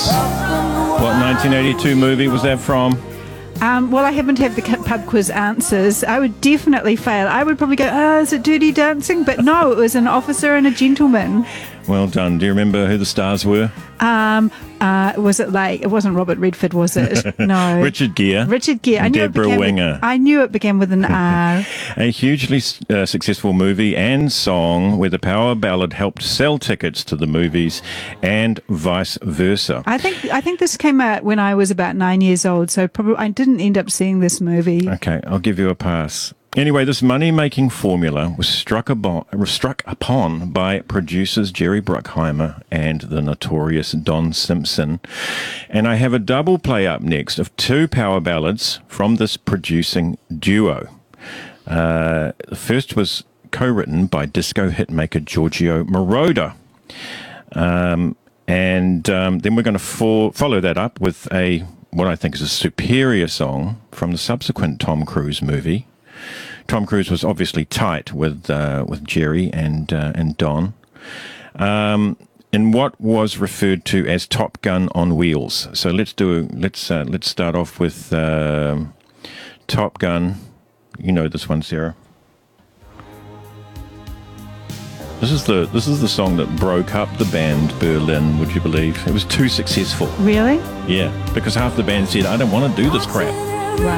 What 1982 movie was that from? Well, I happen to have the pub quiz answers. I would definitely fail. I would probably go, is it Dirty Dancing? But no, it was An Officer and a Gentleman. Well done. Do you remember who the stars were? Was it like, it wasn't Robert Redford, was it? No. Richard Gere. Richard Gere. And Deborah Winger. I knew it began with an R. A hugely successful movie and song where the power ballad helped sell tickets to the movies and vice versa. I think this came out when I was about 9 years old, so probably I didn't end up seeing this movie. Okay, I'll give you a pass. Anyway, this money-making formula was struck upon by producers Jerry Bruckheimer and the notorious Don Simpson. And I have a double play up next of two power ballads from this producing duo. The first was co-written by disco hitmaker Giorgio Moroder. Then we're going to follow that up with what I think is a superior song from the subsequent Tom Cruise movie. Tom Cruise was obviously tight with Jerry and Don, in what was referred to as Top Gun on wheels. So let's start off with Top Gun. You know this one, Sarah. This is the song that broke up the band Berlin. Would you believe it was too successful? Really? Yeah, because half the band said, "I don't want to do this crap."